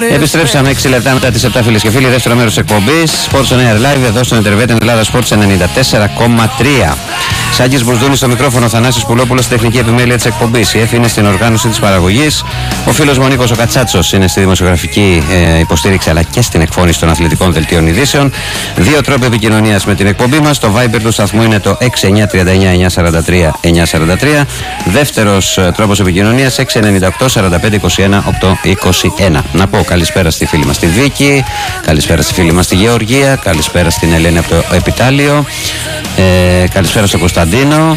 Επιστρέψαμε 6 λεπτά μετά τις 7, φίλες και φίλοι. Δεύτερο μέρος της εκπομπής Sports on Air Live εδώ στον Ιντερβέτη Ελλάδα Sports 94,3. Σάκης Μπουρδούνης στο μικρόφωνο, Θανάσης Πουλόπουλος στη τεχνική επιμέλεια της εκπομπής. Η Εφη είναι στην οργάνωση της παραγωγής. Ο φίλος μου ο Νίκος ο Κατσάτσος είναι στη δημοσιογραφική υποστήριξη αλλά και στην εκφώνηση των αθλητικών δελτίων ειδήσεων. Δύο τρόποι επικοινωνίας με την εκπομπή μας. Το Viber του σταθμού είναι το 6939-943-943. Δεύτερος τρόπος επικοινωνίας 698-4521-821. Να πω καλησπέρα στη φίλη μας τη Βίκη, καλησπέρα στη φίλη μας τη Γεωργία, καλησπέρα στην Ελένη από το Επιτάλιο, καλησπέρα στον Κωνσταντίνο,